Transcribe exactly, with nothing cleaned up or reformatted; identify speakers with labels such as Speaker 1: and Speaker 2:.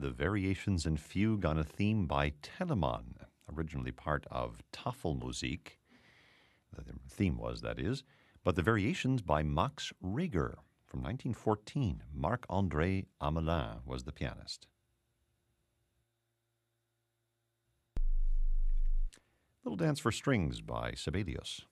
Speaker 1: the Variations and Fugue on a Theme by Telemann, originally part of Tafelmusik. The theme was, that is, but the Variations by Max Reger from nineteen fourteen. Marc-André Amelin was the pianist. Little Dance for Strings by Sibelius.